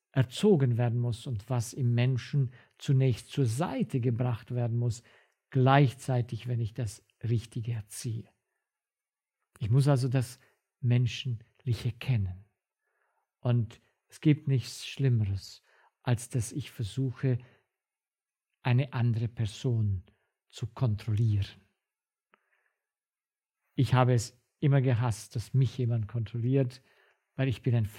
erzogen werden muss und was im Menschen zunächst zur Seite gebracht werden muss, gleichzeitig, wenn ich das Richtige erziehe. Ich muss also das Menschliche kennen. Und es gibt nichts Schlimmeres, als dass ich versuche, eine andere Person zu kontrollieren. Ich habe es immer gehasst, dass mich jemand kontrolliert, weil ich bin ein